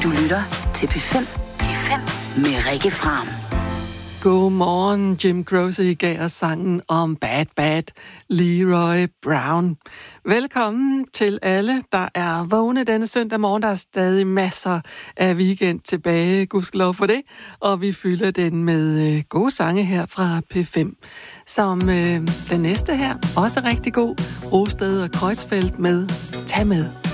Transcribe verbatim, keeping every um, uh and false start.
Du lytter til P fem. P fem med Rikke Fram. Godmorgen, Jim Croce gav os sangen om Bad Bad, Leroy Brown. Velkommen til alle, der er vågne denne søndag morgen. Der er stadig masser af weekend tilbage, gudskelov for det. Og vi fylder den med øh, gode sange her fra P fem. Som øh, den næste her, også rigtig god, Rosted og Kreuzfeldt med Tag med.